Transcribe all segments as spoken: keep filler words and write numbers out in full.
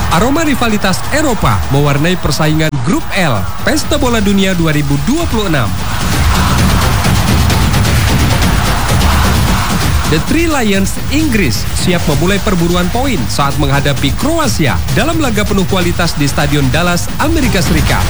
Aroma rivalitas Eropa mewarnai persaingan Grup L Pesta Bola Dunia dua ribu dua puluh enam. The Three Lions Inggris siap memulai perburuan poin saat menghadapi Kroasia dalam laga penuh kualitas di Stadion Dallas, Amerika Serikat.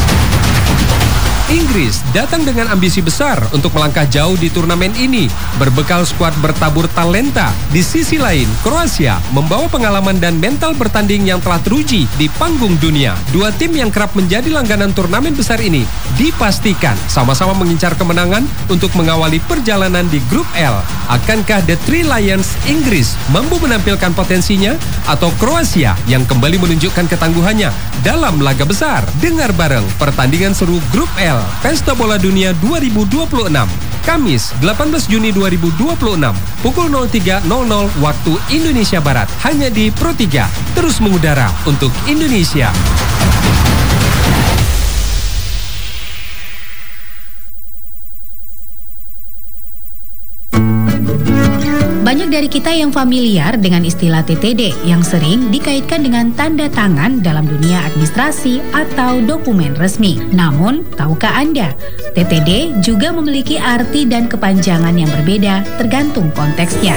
Inggris datang dengan ambisi besar untuk melangkah jauh di turnamen ini, berbekal skuad bertabur talenta. Di sisi lain, Kroasia membawa pengalaman dan mental bertanding yang telah teruji di panggung dunia. Dua tim yang kerap menjadi langganan turnamen besar ini dipastikan sama-sama mengincar kemenangan untuk mengawali perjalanan di Grup L. Akankah The Three Lions Inggris mampu menampilkan potensinya, atau Kroasia yang kembali menunjukkan ketangguhannya dalam laga besar? Dengar bareng pertandingan seru Grup L Pesta Bola Dunia dua ribu dua puluh enam, Kamis delapan belas Juni dua ribu dua puluh enam, pukul nol tiga nol nol waktu Indonesia Barat, hanya di Pro tiga, terus mengudara untuk Indonesia. Banyak dari kita yang familiar dengan istilah T T D yang sering dikaitkan dengan tanda tangan dalam dunia administrasi atau dokumen resmi. Namun, tahukah Anda, T T D juga memiliki arti dan kepanjangan yang berbeda tergantung konteksnya.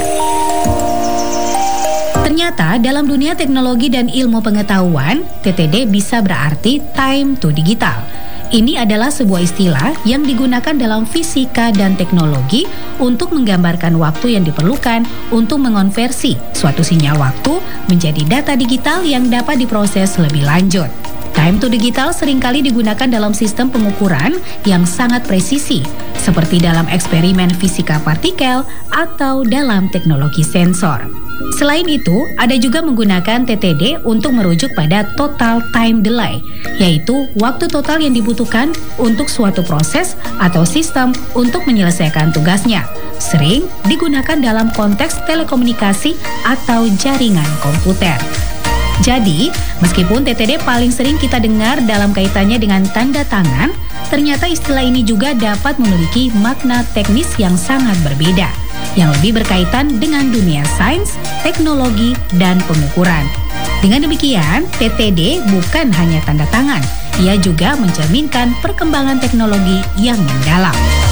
Ternyata dalam dunia teknologi dan ilmu pengetahuan, T T D bisa berarti time to digital. Ini adalah sebuah istilah yang digunakan dalam fisika dan teknologi untuk menggambarkan waktu yang diperlukan untuk mengonversi suatu sinyal waktu menjadi data digital yang dapat diproses lebih lanjut. Time to digital seringkali digunakan dalam sistem pengukuran yang sangat presisi, seperti dalam eksperimen fisika partikel atau dalam teknologi sensor. Selain itu, ada juga menggunakan T T D untuk merujuk pada total time delay, yaitu waktu total yang dibutuhkan untuk suatu proses atau sistem untuk menyelesaikan tugasnya. Sering digunakan dalam konteks telekomunikasi atau jaringan komputer. Jadi, meskipun T T D paling sering kita dengar dalam kaitannya dengan tanda tangan, ternyata istilah ini juga dapat memiliki makna teknis yang sangat berbeda, yang lebih berkaitan dengan dunia sains, teknologi, dan pengukuran. Dengan demikian, T T D bukan hanya tanda tangan, ia juga mencerminkan perkembangan teknologi yang mendalam.